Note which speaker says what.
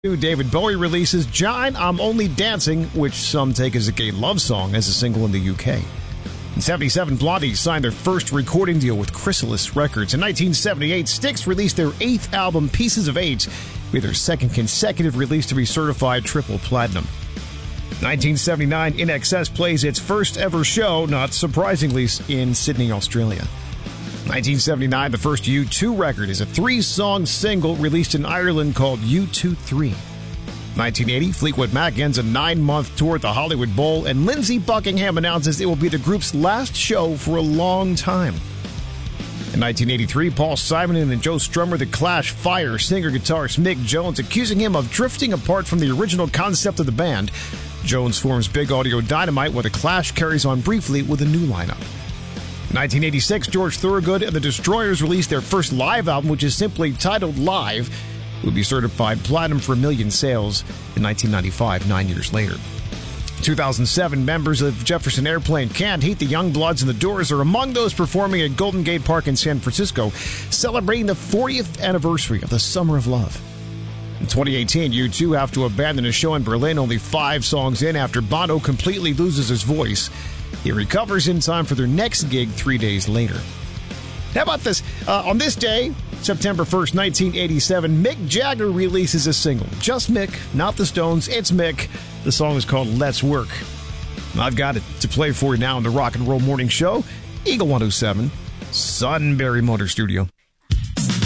Speaker 1: David Bowie releases John, I'm Only Dancing, which some take as a gay love song, as a single in the UK. In 77, Blondie signed their first recording deal with Chrysalis Records. In 1978, Styx released their 8th album, Pieces of 8, with their second consecutive release to be certified triple platinum. 1979, INXS plays its first ever show, not surprisingly, in Sydney, Australia. 1979, the first U2 record is a 3-song single released in Ireland called U2 3. 1980, Fleetwood Mac ends a 9-month tour at the Hollywood Bowl, and Lindsey Buckingham announces it will be the group's last show for a long time. In 1983, Paul Simon and Joe Strummer, The Clash, fire singer-guitarist Mick Jones, accusing him of drifting apart from the original concept of the band. Jones forms Big Audio Dynamite, while The Clash carries on briefly with a new lineup. 1986, George Thorogood and the Destroyers released their first live album, which is simply titled Live. It would be certified platinum for 1 million sales in 1995, 9 years later. 2007, members of Jefferson Airplane, Can't Heat, the Youngbloods, and the Doors are among those performing at Golden Gate Park in San Francisco, celebrating the 40th anniversary of the Summer of Love. In 2018, U2 have to abandon a show in Berlin only 5 songs in after Bono completely loses his voice. He recovers in time for their next gig 3 days later. How about this? On this day, September 1st, 1987, Mick Jagger releases a single. Just Mick, not the Stones, it's Mick. The song is called Let's Work. I've got it to play for you now in the Rock and Roll Morning Show. Eagle 107, Sunbury Motor Studio.